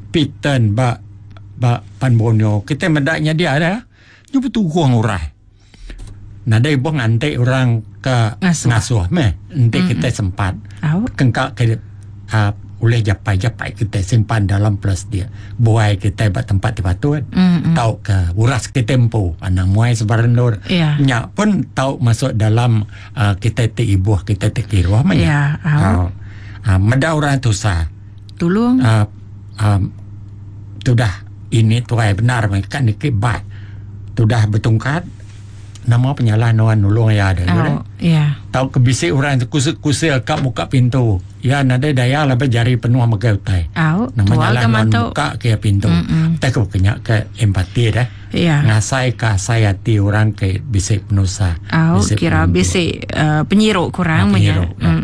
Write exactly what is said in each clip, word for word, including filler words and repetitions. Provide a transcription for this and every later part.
Piten ba ba panbonyo kita medaknya dia ada nyu betul kuang urai nadai bong ante orang ke ngasuh, ngasuh meh ente mm-hmm. kita sempat oh. kengkak ke uh, oleh japai-japai kita simpan dalam plus dia buai kita buat tempat di patut mm-hmm. tahu ke uras ke tempo anak muai sebaran lor yeah. nyak pun tahu masuk dalam uh, kita te ibuh kita te kiruah mah yeah. oh. uh, meda orang tu sah tolong uh, um, sudah ini tuai benar kan dikit bat sudah bertungkat nama penyalah nuan nulung ya ada oh, ya tahu kebisik orang kusil-kusil kat buka pintu ya nada daya lah jari penuh magai utai oh, namanya lah nuan buka ke pintu tak kau kenyak ke empati dah ya ngasai ke saya hati orang ke bisik penusa oh, kira bisik uh, penyiruk kurang nah, penyiruk, ya.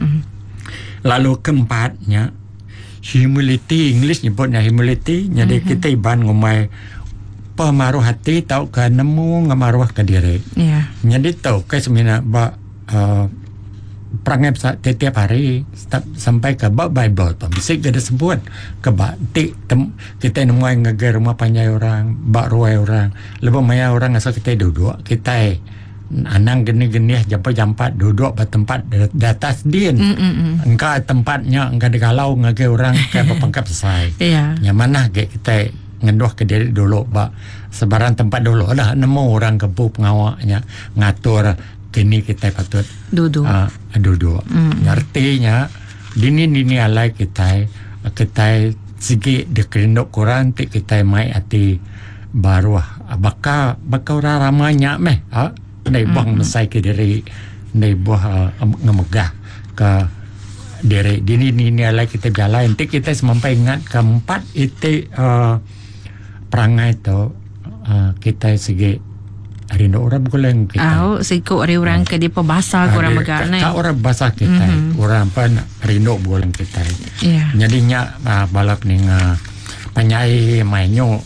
Lalu keempatnya humility, English nyebutnya humility. Jadi mm-hmm. kita iban ngomai pemaruh hati tahu ke nemu ngamaruh ke diri. Yeah. Jadi tahu ke sebenarnya ba uh, perangai setiap hari sampai ke ba Bible tu bisik dia sebut ke ba ti kita nemu ngagai rumah panjai orang, ba ruai orang, lebih maya orang asal kita duduk kita anang geni-geni jampat-jampat duduk pada tempat di atas din. Mm-mm. Engkau tempatnya engkau digalau ngagai orang ke berpangkat selesai. Yeah. Yang mana kita ngenduh ke diri dulu ba sebaran tempat dulu dah nemu orang kebu pengawaknya ngatur kini kita patut duduk. Uh, duduk. Mm. Artinya dini-dini alai kita kita segi dekerinduk Quran ti kita mai hati baru bakal bakal orang ramanya meh ha? Nai buang mm-hmm. mesai ke diri nai buah uh, ngemegah ke diri dini ni alai kita berjalan nanti kita semampai ingat keempat itu uh, perangai tu uh, kita segi rindu orang bukan kita oh sikut orang uh, ke di bahasa orang megah ni orang bahasa kita mm-hmm. orang pun rindu bukan kita yeah. Jadinya uh, balap ni uh, panyai mainyo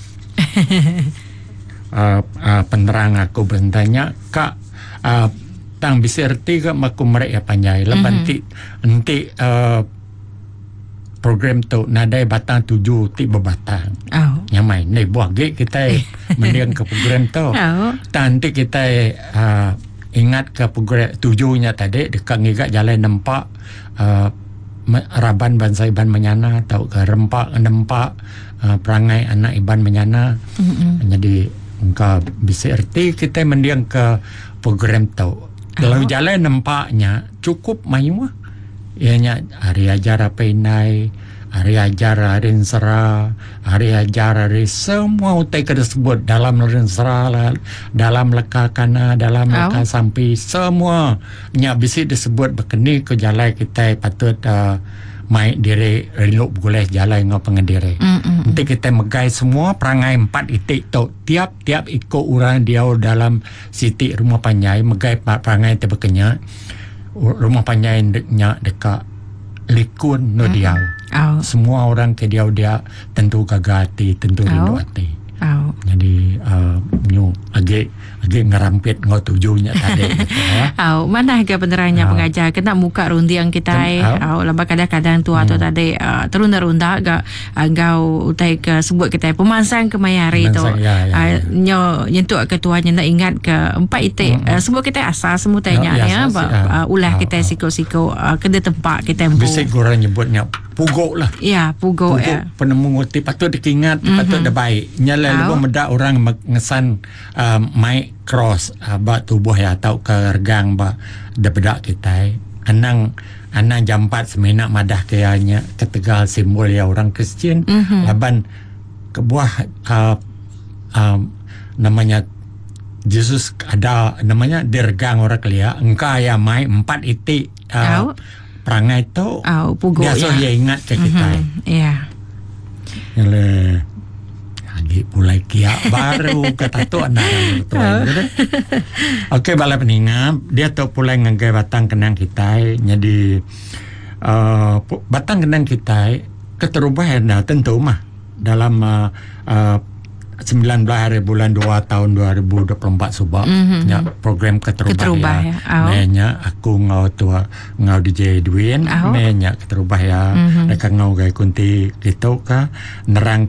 Uh, uh, penerang aku bertanya kak uh, tang bisa erti ke maku mereka panjai lepas nanti mm-hmm. nanti uh, program tu nadai batang tujuh ti berbatang oh. Nyamai ni buah gig kita mendiang ke program tu oh. Nanti kita uh, ingat ke program tujuhnya tadi dekat ngigak jalan nampak uh, Raban bangsa Iban menyana tahu ke rempak nempak uh, perangai anak Iban menyana mm-hmm. Jadi engkau bisa erti kita mendiang ke program tu. Kalau oh. jalan nampaknya cukup mayu lah. Ianya hari ajar apa inai, hari ajar hari sera, hari ajar hari semua utai kena sebut dalam sera, dalam leka kana, dalam oh. leka sampai semua nya bisa disebut berkeni ke jalan kita patut uh, mai diri riluk boleh jalan ngau pengendiri. Mm-mm. Nanti kita megai semua perangai empat itik tu tiap-tiap ikut orang dia dalam siti rumah panjai megai perangai tu berkenya rumah panjai nya dekat likun no dia. Oh. Semua orang ke dia dia tentu gagati, tentu oh. rindu hati. Oh. Jadi uh, nyu agak agak ngerampit ngau tujuhnya tadi. Gitu, ya. Oh, mana ke penerangnya oh. pengajar kena muka rundiang kita eh. Oh, laba kadang-kadang tu atau hmm. tadi uh, terunda-runda agak engkau utai ke sebut kita pemansang ke mayari tu. Ya, ya, ya. Uh, nyo nyentuk ketuanya nak ingat ke empat itik hmm. uh, sebut kita asal semua tanya ya, ya, ya. Uh, ulah oh, kita oh. siko-siko uh, kena tempat kita empu. Bisik orang nyebutnya pugok lah. Ya, pugok, pugok ya. Penemu ngoti patut dikingat, mm-hmm. patut dah baik. Nyala oh. lebih medak orang ngesan uh, mai cross uh, ba tubuh ya tau ke regang ba dah bedak kita. Anang anang jampat semenak madah kayanya ketegal simbol ya orang Kristian. Mm-hmm. Laban kebuah uh, uh, namanya Yesus ada namanya dergang orang kelia. Engkau ya mai empat itik uh, oh. perangai tu oh, pugok biasa ya. Dia ingat ke kita. Mm-hmm. Ya. Yale lagi mulai kiak baru kata tu anak tu. Okey bala peningat dia tu pulai ngagai batang kenang kita. Jadi uh, batang kenang kita keterubah dah tentu mah dalam uh, uh, sembilan belas hari bulan dua tahun dua ribu dua puluh empat subak mm-hmm. nya program keterubah, keterubah ya. ya. Nya aku ngau tua ngau D J Edwin, oh. nya keterubah ya. Mm-hmm. Dekat ngau gai kunti gitu ka nerang